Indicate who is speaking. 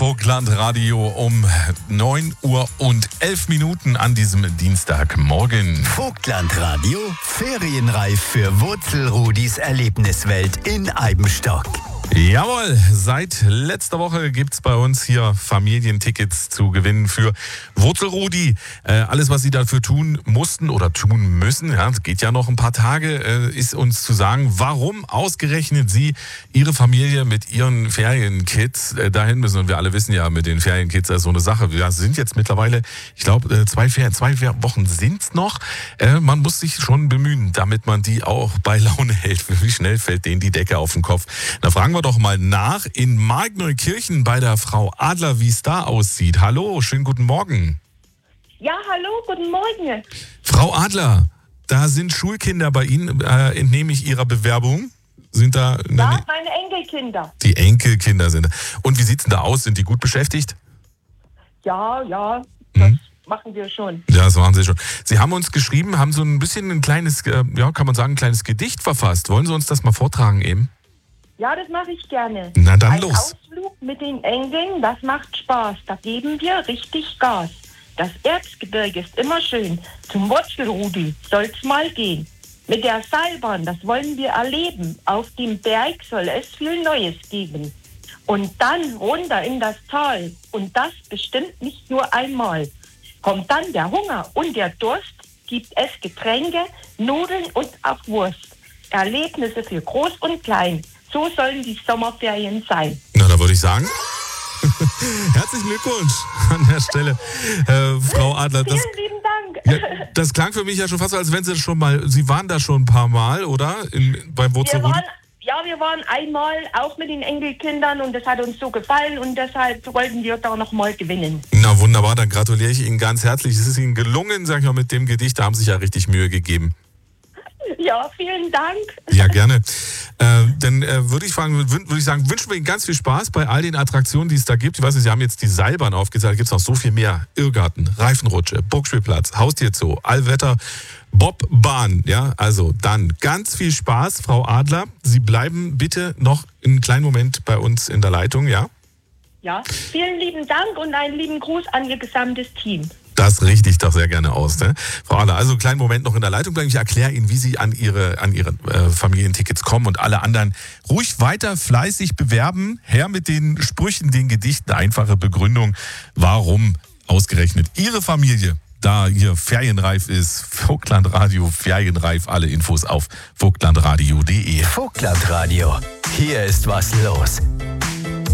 Speaker 1: Vogtlandradio um 9:11 an diesem Dienstagmorgen.
Speaker 2: Vogtlandradio, ferienreif für Wurzelrudis Erlebniswelt in Eibenstock.
Speaker 1: Jawohl, seit letzter Woche gibt's bei uns hier Familientickets zu gewinnen für Wurzelrudi. Alles, was Sie dafür tun mussten oder tun müssen, ja, es geht ja noch ein paar Tage, ist uns zu sagen, warum ausgerechnet Sie, Ihre Familie mit Ihren Ferienkids dahin müssen. Und wir alle wissen ja, mit den Ferienkids ist so eine Sache. Wir sind jetzt mittlerweile, ich glaube, zwei Wochen sind's noch. Man muss sich schon bemühen, damit man die auch bei Laune hält. Wie schnell fällt denen die Decke auf den Kopf? Da fragen wir doch mal nach in Markneukirchen bei der Frau Adler, wie es da aussieht. Hallo, schönen guten Morgen.
Speaker 3: Ja, hallo, guten Morgen.
Speaker 1: Frau Adler, da sind Schulkinder bei Ihnen, entnehme ich Ihrer Bewerbung. Sind da?
Speaker 3: Ja, meine Enkelkinder.
Speaker 1: Die Enkelkinder sind da. Und wie sieht's denn da aus? Sind die gut beschäftigt?
Speaker 3: Ja, das machen wir schon.
Speaker 1: Ja, das machen Sie schon. Sie haben uns geschrieben, haben so ein bisschen ein kleines, ja, kann man sagen, ein kleines Gedicht verfasst. Wollen Sie uns das mal vortragen eben?
Speaker 3: Ja, das mache ich gerne.
Speaker 1: Na dann
Speaker 3: Ein
Speaker 1: los.
Speaker 3: Ausflug mit den Engeln, das macht Spaß. Da geben wir richtig Gas. Das Erzgebirge ist immer schön. Zum Wurzelrudi soll's mal gehen. Mit der Seilbahn, das wollen wir erleben. Auf dem Berg soll es viel Neues geben. Und dann runter in das Tal. Und das bestimmt nicht nur einmal. Kommt dann der Hunger und der Durst, gibt es Getränke, Nudeln und auch Wurst. Erlebnisse für Groß und Klein. So sollen die Sommerferien sein.
Speaker 1: Na, da würde ich sagen, herzlichen Glückwunsch an der Stelle, Frau Adler.
Speaker 3: Vielen lieben Dank.
Speaker 1: Ja, das klang für mich ja schon fast so, als wenn Sie Sie waren da schon ein paar Mal, oder? Beim Wurzelrudi?
Speaker 3: Wir waren einmal auch mit den Enkelkindern und das hat uns so gefallen und deshalb wollten wir da nochmal gewinnen.
Speaker 1: Na wunderbar, dann gratuliere ich Ihnen ganz herzlich. Es ist Ihnen gelungen, sag ich mal, mit dem Gedicht, da haben Sie sich ja richtig Mühe gegeben.
Speaker 3: Ja, vielen Dank.
Speaker 1: Ja, gerne. Dann würde ich sagen, wünschen wir Ihnen ganz viel Spaß bei all den Attraktionen, die es da gibt. Ich weiß nicht, Sie haben jetzt die Seilbahn aufgezeigt, da gibt es noch so viel mehr. Irrgarten, Reifenrutsche, Burgspielplatz, Haustierzoo, Allwetter, Bobbahn. Ja, also dann ganz viel Spaß, Frau Adler. Sie bleiben bitte noch einen kleinen Moment bei uns in der Leitung, ja?
Speaker 3: Ja, vielen lieben Dank und einen lieben Gruß an Ihr gesamtes Team.
Speaker 1: Das richte ich doch sehr gerne aus, ne? Frau Adler, also einen kleinen Moment noch in der Leitung bleiben. Ich erkläre Ihnen, wie Sie an Ihre Familientickets kommen und alle anderen ruhig weiter fleißig bewerben. Her mit den Sprüchen, den Gedichten, einfache Begründung, warum ausgerechnet Ihre Familie da hier ferienreif ist. Vogtlandradio, ferienreif, alle Infos auf vogtlandradio.de.
Speaker 2: Vogtlandradio, hier ist was los.